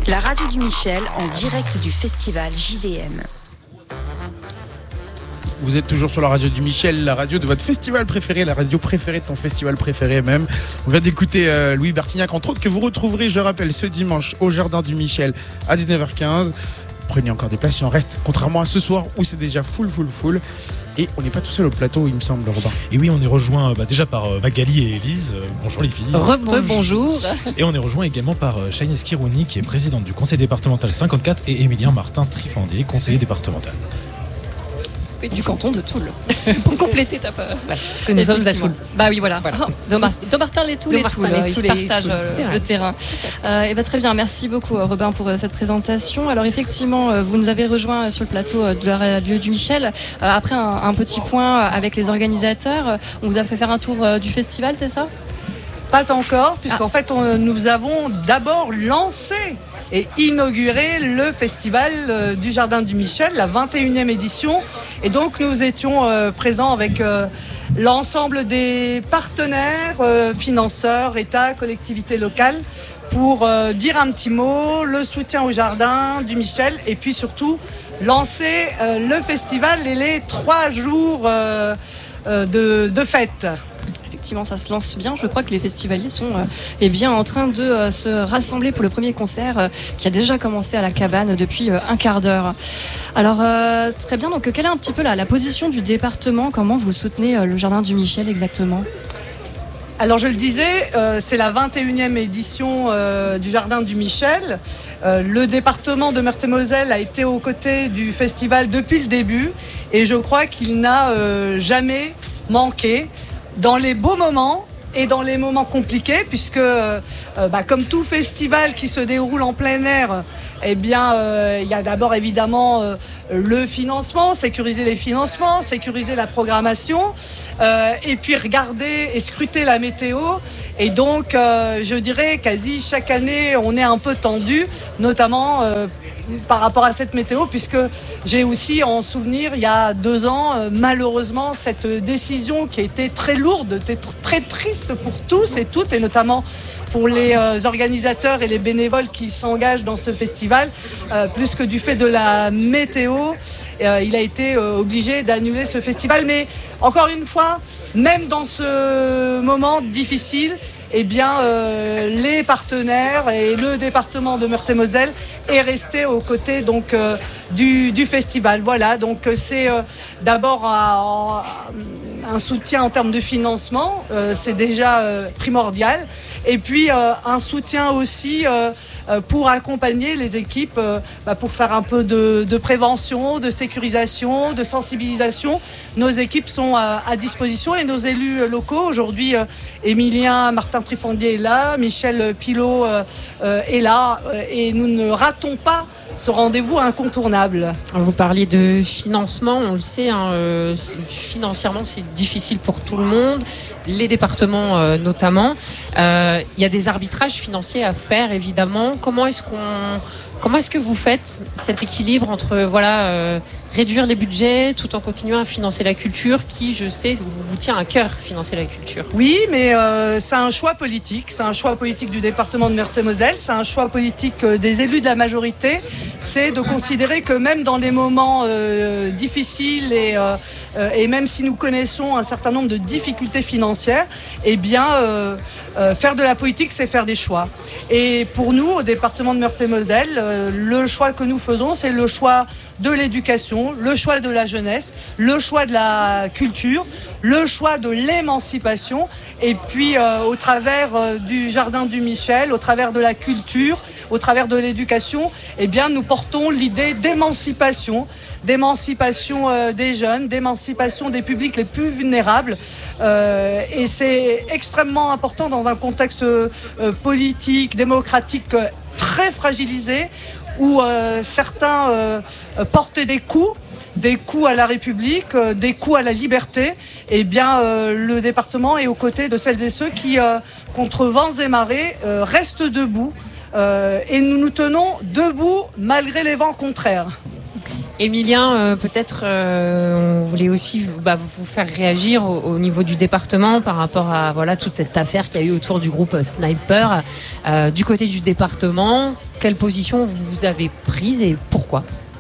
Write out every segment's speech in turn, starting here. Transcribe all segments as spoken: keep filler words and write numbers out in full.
La radio du Michel en direct du festival J D M. Vous êtes toujours sur la radio du Michel, la radio de votre festival préféré, la radio préférée de ton festival préféré même. On vient d'écouter euh, Louis Bertignac, entre autres, que vous retrouverez, je rappelle, ce dimanche au Jardin du Michel à dix-neuf heures quinze. Prenez encore des places, il en reste, contrairement à ce soir où c'est déjà full, full, full. Et on n'est pas tout seul au plateau, il me semble, Robin. Et oui, on est rejoint bah, déjà par euh, Magali et Élise. Euh, bonjour les filles. Re-bonjour. Et on est rejoint également par euh, Shaines Kirouni, qui est présidente du conseil départemental cinquante-quatre, et Émilien Martin Trifandier, conseiller départemental. Et du canton de Toul. Pour compléter ta peur. Parce que nous sommes à Toul. Bah oui, voilà. voilà. Oh, de Martin les Toul et Toul. Ils se partagent le, le terrain. Euh, et bah, très bien, merci beaucoup Robin pour euh, cette présentation. Alors effectivement, euh, vous nous avez rejoint sur le plateau euh, de la radio du Michel. Euh, après un, un petit point avec les organisateurs, on vous a fait faire un tour euh, du festival, c'est ça ? Pas encore, puisqu'en ah. fait on, nous avons d'abord lancé et inauguré le festival euh, du Jardin du Michel, la vingt et unième édition. Et donc nous étions euh, présents avec euh, l'ensemble des partenaires, euh, financeurs, État, collectivités locales, pour euh, dire un petit mot, le soutien au Jardin du Michel, et puis surtout lancer euh, le festival et les trois jours euh, euh, de, de fête. Effectivement, ça se lance bien. Je crois que les festivaliers sont euh, eh bien, en train de euh, se rassembler pour le premier concert euh, qui a déjà commencé à la cabane depuis euh, un quart d'heure. Alors, euh, très bien. Donc, quelle est un petit peu la, la position du département ? Comment vous soutenez euh, le Jardin du Michel exactement ? Alors je le disais, euh, c'est la vingt et unième édition euh, du Jardin du Michel. Euh, le département de Meurthe-et-Moselle a été aux côtés du festival depuis le début et je crois qu'il n'a euh, jamais manqué dans les beaux moments et dans les moments compliqués, puisque euh, bah, comme tout festival qui se déroule en plein air, eh bien, euh, il y a d'abord évidemment euh, le financement, sécuriser les financements, sécuriser la programmation, euh, et puis regarder et scruter la météo. Et donc, euh, je dirais quasi chaque année, on est un peu tendu, notamment euh, par rapport à cette météo, puisque j'ai aussi en souvenir, il y a deux ans, euh, malheureusement, cette décision qui a été très lourde, très triste pour tous et toutes, et notamment pour les euh, organisateurs et les bénévoles qui s'engagent dans ce festival, euh, plus que du fait de la météo, euh, il a été euh, obligé d'annuler ce festival. Mais encore une fois, même dans ce moment difficile, eh bien, euh, les partenaires et le département de Meurthe-et-Moselle est resté aux côtés donc euh, du, du festival. Voilà, donc c'est euh, d'abord un, un soutien en termes de financement, euh, c'est déjà euh, primordial, et puis euh, un soutien aussi euh, pour accompagner les équipes, euh, bah, pour faire un peu de, de prévention, de sécurisation, de sensibilisation. Nos équipes sont à, à disposition et nos élus locaux, aujourd'hui, euh, Émilien Martin Trifandier est là, Michel Pilot euh, euh, est là, euh, et nous ne ratons pas ce rendez-vous incontournable. Vous parliez de financement, on le sait, hein, euh, financièrement c'est difficile pour tout le monde, les départements euh, notamment. Euh, il y a des arbitrages financiers à faire évidemment. Comment est-ce qu'on, comment est-ce que vous faites cet équilibre entre voilà euh, réduire les budgets tout en continuant à financer la culture, qui je sais vous, vous tient à cœur financer la culture. Oui, mais euh, c'est un choix politique, c'est un choix politique du département de Meurthe-et-Moselle, c'est un choix politique euh, des élus de la majorité. C'est de considérer que même dans des moments euh, difficiles et, euh, euh, et même si nous connaissons un certain nombre de difficultés financières, eh bien euh, euh, faire de la politique, c'est faire des choix. Et pour nous, au département de Meurthe-et-Moselle, euh, le choix que nous faisons, c'est le choix de l'éducation, le choix de la jeunesse, le choix de la culture, le choix de l'émancipation, et puis euh, au travers euh, du Jardin du Michel, au travers de la culture, au travers de l'éducation, eh bien nous portons l'idée d'émancipation, d'émancipation euh, des jeunes, d'émancipation des publics les plus vulnérables, euh, et c'est extrêmement important dans un contexte euh, politique, démocratique euh, très fragilisé, où euh, certains euh, portent des coups, des coups à la République, euh, des coups à la liberté. Eh bien, euh, le département est aux côtés de celles et ceux qui, euh, contre vents et marées, euh, restent debout. Euh, et nous nous tenons debout malgré les vents contraires. Emilien, euh, peut-être euh, on voulait aussi bah, vous faire réagir au, au niveau du département par rapport à voilà toute cette affaire qu'il y a eu autour du groupe Sniper. Euh, du côté du département, quelle position vous avez prise et pourquoi ?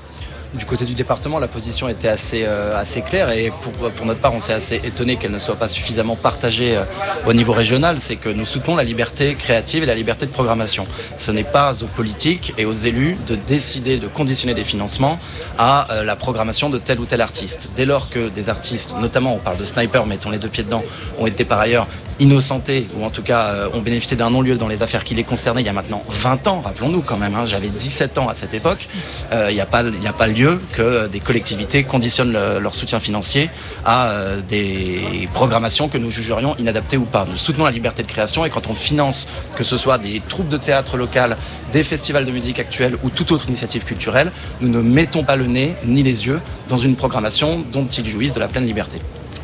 Du côté du département, la position était assez, euh, assez claire et pour, pour notre part, on s'est assez étonné qu'elle ne soit pas suffisamment partagée euh, au niveau régional. C'est que nous soutenons la liberté créative et la liberté de programmation. Ce n'est pas aux politiques et aux élus de décider, de conditionner des financements à euh, la programmation de tel ou tel artiste. Dès lors que des artistes, notamment on parle de Sniper, mettons les deux pieds dedans, ont été par ailleurs innocentés ou en tout cas euh, ont bénéficié d'un non-lieu dans les affaires qui les concernaient il y a maintenant vingt ans, rappelons-nous quand même, hein, j'avais dix-sept ans à cette époque, euh, il n'y a pas, il n'y a pas lieu que des collectivités conditionnent le, leur soutien financier à euh, des programmations que nous jugerions inadaptées ou pas. Nous soutenons la liberté de création et quand on finance, que ce soit des troupes de théâtre locales, des festivals de musique actuelle ou toute autre initiative culturelle, nous ne mettons pas le nez ni les yeux dans une programmation dont ils jouissent de la pleine liberté.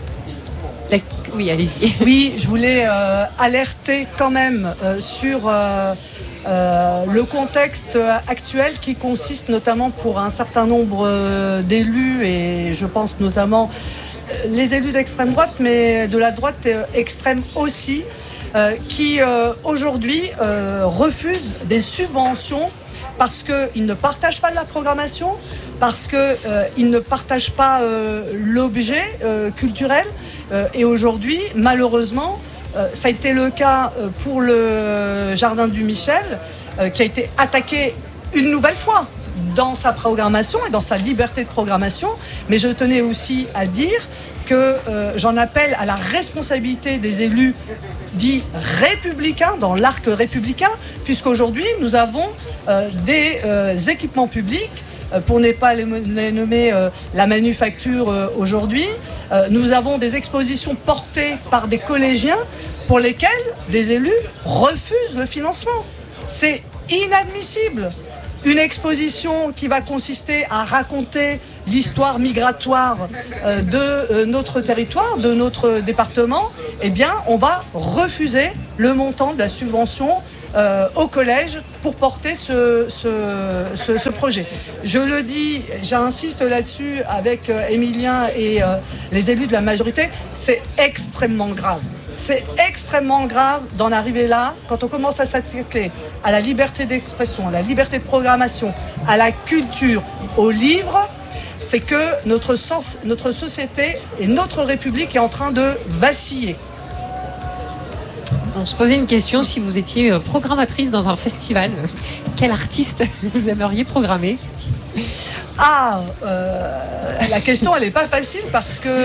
La... Oui, allez-y. Oui, je voulais euh, alerter quand même euh, sur... Euh, Euh, le contexte actuel qui consiste notamment pour un certain nombre euh, d'élus et je pense notamment euh, les élus d'extrême droite mais de la droite euh, extrême aussi euh, qui euh, aujourd'hui euh, refusent des subventions parce qu'ils ne partagent pas de la programmation, parce qu'ils euh, ne partagent pas euh, l'objet euh, culturel euh, et aujourd'hui malheureusement Euh, ça a été le cas euh, pour le Jardin du Michel, euh, qui a été attaqué une nouvelle fois dans sa programmation et dans sa liberté de programmation. Mais je tenais aussi à dire que euh, j'en appelle à la responsabilité des élus dits républicains, dans l'arc républicain, puisqu'aujourd'hui, nous avons euh, des euh, équipements publics, pour ne pas les nommer euh, la manufacture euh, aujourd'hui. Euh, nous avons des expositions portées par des collégiens pour lesquelles des élus refusent le financement. C'est inadmissible. Une exposition qui va consister à raconter l'histoire migratoire euh, de euh, notre territoire, de notre département, eh bien, on va refuser le montant de la subvention Euh, au collège pour porter ce, ce, ce, ce projet. Je le dis, j'insiste là-dessus avec euh, Emilien et euh, les élus de la majorité, c'est extrêmement grave. C'est extrêmement grave d'en arriver là quand on commence à s'attaquer à la liberté d'expression, à la liberté de programmation, à la culture, aux livres. C'est que notre, sens, notre société et notre République est en train de vaciller. On se posait une question, si vous étiez programmatrice dans un festival, quel artiste vous aimeriez programmer ? Ah, euh, la question elle n'est pas facile parce que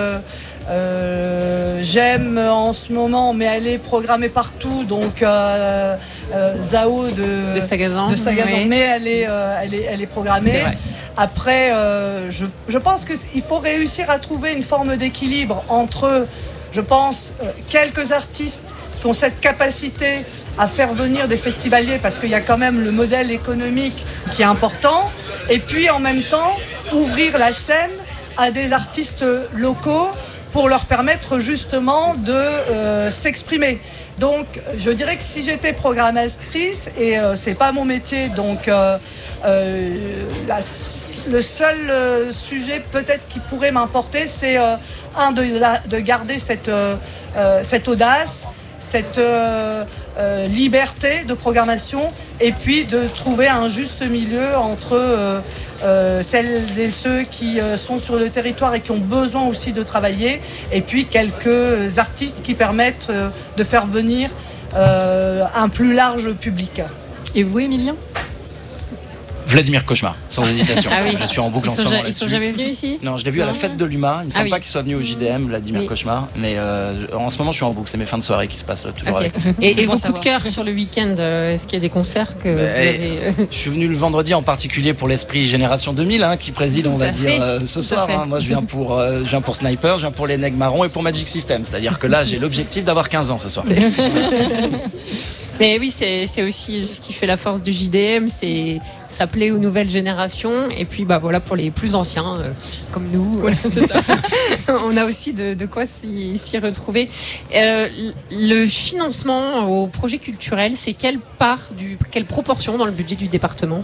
euh, j'aime en ce moment, mais elle est programmée partout, donc euh, euh, Zao de, de Sagazan, de Sagazan oui. mais elle est, euh, elle est, elle est programmée. Après, euh, je, je pense qu'il faut réussir à trouver une forme d'équilibre entre, je pense, euh, quelques artistes qui ont cette capacité à faire venir des festivaliers parce qu'il y a quand même le modèle économique qui est important et puis en même temps ouvrir la scène à des artistes locaux pour leur permettre justement de euh, s'exprimer. Donc je dirais que si j'étais programmatrice et euh, c'est pas mon métier donc euh, euh, la Le seul euh, sujet peut-être qui pourrait m'importer, c'est euh, un de, la, de garder cette, euh, euh, cette audace, cette euh, euh, liberté de programmation et puis de trouver un juste milieu entre euh, euh, celles et ceux qui euh, sont sur le territoire et qui ont besoin aussi de travailler et puis quelques artistes qui permettent euh, de faire venir euh, un plus large public. Et vous, Emilien ? Vladimir Cauchemar, sans hésitation. Ah oui. Je suis en boucle ils en ce moment ja- là-dessus. Ils sont jamais venus ici ? Non, je l'ai vu à la fête de l'U M A. Il me semble Ah oui. pas qu'il soit venu au J D M, Vladimir Oui. Cauchemar. Mais euh, en ce moment, je suis en boucle. C'est mes fins de soirée qui se passent toujours Okay. avec. Et, et Bon vos coups savoir. de cœur sur le week-end, euh, est-ce qu'il y a des concerts que Bah, vous avez... Je suis venu le vendredi en particulier pour l'esprit Génération deux mille, hein, qui préside, Tout on va à dire, fait. euh, ce Tout à soir. fait. Hein. Moi, je viens pour, euh, je viens pour Sniper, je viens pour les Nègres Marrons et pour Magic System. C'est-à-dire que là, j'ai l'objectif d'avoir quinze ans ce soir. Mais oui, c'est, c'est aussi ce qui fait la force du J D M, c'est s'appeler aux nouvelles générations. Et puis, bah voilà, pour les plus anciens, euh, comme nous, Voilà, c'est ça. on a aussi de, de quoi s'y, s'y retrouver. Euh, le financement au projet culturel, c'est quelle part, du, quelle proportion dans le budget du département ?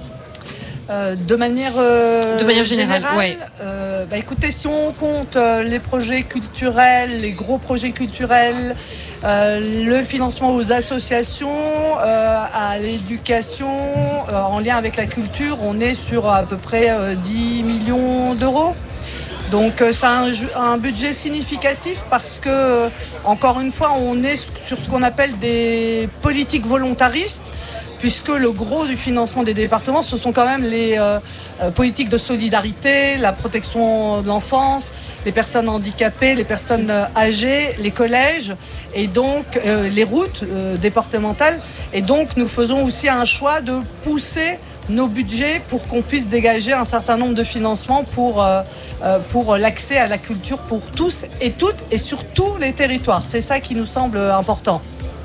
Euh, de manière, euh, de manière générale, générale ouais. euh, bah écoutez, si on compte euh, les projets culturels, les gros projets culturels, euh, le financement aux associations, euh, à l'éducation, euh, en lien avec la culture, on est sur à peu près euh, dix millions d'euros. Donc euh, c'est un, un budget significatif parce que, euh, encore une fois, on est sur ce qu'on appelle des politiques volontaristes, puisque le gros du financement des départements, ce sont quand même les euh, euh, politiques de solidarité, la protection de l'enfance, les personnes handicapées, les personnes euh, âgées, les collèges, et donc euh, les routes euh, départementales. Et donc nous faisons aussi un choix de pousser nos budgets pour qu'on puisse dégager un certain nombre de financements pour, euh, euh, pour l'accès à la culture pour tous et toutes, et sur tous les territoires. C'est ça qui nous semble important.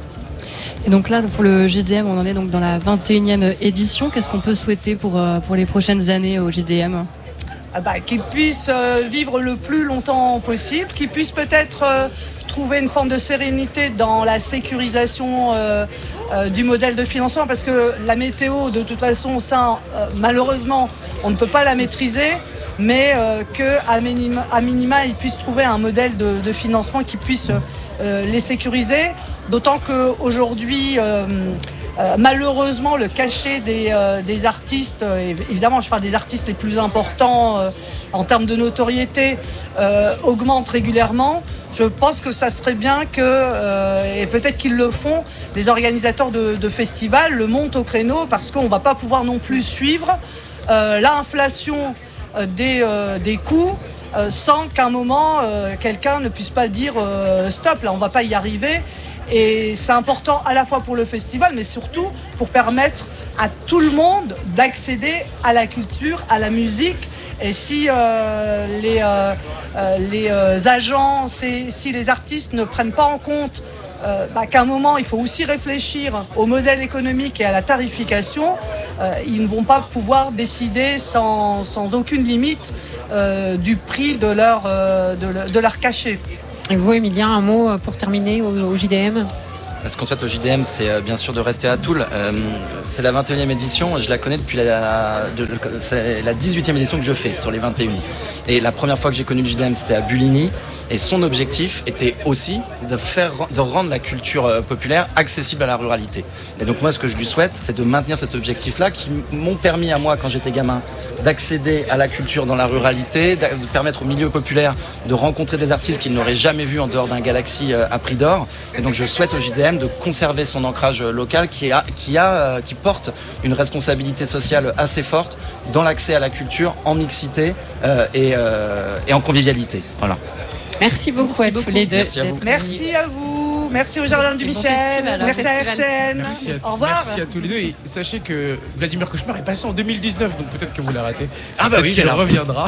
Et donc là, pour le J D M, on en est donc dans la vingt et unième édition. Qu'est-ce qu'on peut souhaiter pour, pour les prochaines années au J D M ? Ah bah, qu'ils puissent euh, vivre le plus longtemps possible, qu'ils puissent peut-être euh, trouver une forme de sérénité dans la sécurisation euh, euh, du modèle de financement, parce que la météo, de toute façon, ça, euh, malheureusement, on ne peut pas la maîtriser, mais euh, qu'à minima, à minima, ils puissent trouver un modèle de, de financement qui puisse euh, les sécuriser. D'autant qu'aujourd'hui, euh, euh, malheureusement, le cachet des, euh, des artistes, euh, évidemment je parle des artistes les plus importants euh, en termes de notoriété, euh, augmente régulièrement. Je pense que ça serait bien que, euh, et peut-être qu'ils le font, les organisateurs de, de festivals le montent au créneau, parce qu'on ne va pas pouvoir non plus suivre euh, l'inflation euh, des, euh, des coûts euh, sans qu'à un moment, euh, quelqu'un ne puisse pas dire euh, stop, là on ne va pas y arriver. Et c'est important à la fois pour le festival, mais surtout pour permettre à tout le monde d'accéder à la culture, à la musique. Et si euh, les, euh, euh, les euh, agents, si les artistes ne prennent pas en compte euh, bah, qu'à un moment, il faut aussi réfléchir au modèle économique et à la tarification, euh, ils ne vont pas pouvoir décider sans, sans aucune limite euh, du prix de leur, euh, de, de leur cachet. Et vous, Emilien, un mot pour terminer au, au J D M ? Ce qu'on souhaite au J D M, c'est euh, bien sûr de rester à Toul. Euh, c'est la vingt et unième édition, je la connais depuis la, de, c'est la dix-huitième édition que je fais sur les vingt et une. Et la première fois que j'ai connu le J D M, c'était à Buligny. Et son objectif était aussi de, faire, de rendre la culture euh, populaire accessible à la ruralité. Et donc moi, ce que je lui souhaite, c'est de maintenir cet objectif-là qui m'ont permis à moi, quand j'étais gamin, d'accéder à la culture dans la ruralité, de permettre au milieu populaire de rencontrer des artistes qu'ils n'auraient jamais vus en dehors d'un Galaxy euh, à prix d'or. Et donc je souhaite au J D M de conserver son ancrage local qui, a, qui, a, qui porte une responsabilité sociale assez forte dans l'accès à la culture, en mixité euh, et, euh, et en convivialité. Voilà. Merci beaucoup Merci à beaucoup. tous les deux. Merci à vous. Merci à vous. Merci au Jardin du Michel. Festival, merci festival. à R C N. Merci à, au revoir. Merci à tous les deux. Et sachez que Vladimir Cauchemar est passé en deux mille dix-neuf, donc peut-être que vous l'avez raté. Ah bah oui, elle reviendra.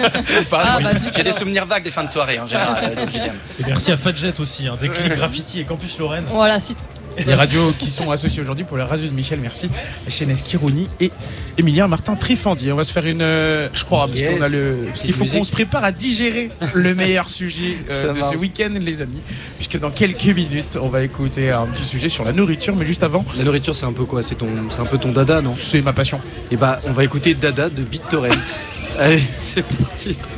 ah, bah, j'ai des souvenirs vagues des fins de soirée en général. Donc, et merci à Fadjet aussi, hein, Déclic Graffiti et Campus Lorraine. Voilà, si. Les radios qui sont associées aujourd'hui pour la radio de Michel, merci. Chaîne Esquirouni et Emilien Martin Trifandier. On va se faire une, euh, je crois, parce yes. qu'on a le, parce qu'il faut musique. qu'on se prépare à digérer le meilleur sujet euh, de ce week-end, les amis, puisque dans quelques minutes, on va écouter un petit sujet sur la nourriture, mais juste avant. La nourriture, c'est un peu quoi ? C'est ton, c'est un peu ton dada, non ? C'est ma passion. Et bah, on va écouter Dada de BitTorrent. Allez, c'est parti.